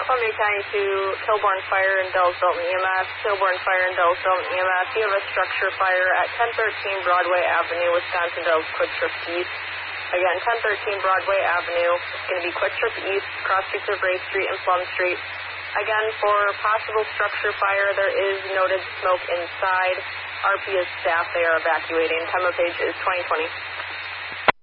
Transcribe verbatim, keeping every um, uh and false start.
Columbia County to Kilbourne Fire and Dells Dalton E M S. Kilbourne Fire and Dells Dalton E M S. You have a structure fire at ten thirteen Broadway Avenue, Wisconsin Dells, Quick Trip East. Again, ten thirteen Broadway Avenue. It's going to be Quick Trip East, cross streets of Ray Street and Plum Street. Again, for possible structure fire, there is noted smoke inside. R P is staff. They are evacuating. Time of page is twenty twenty.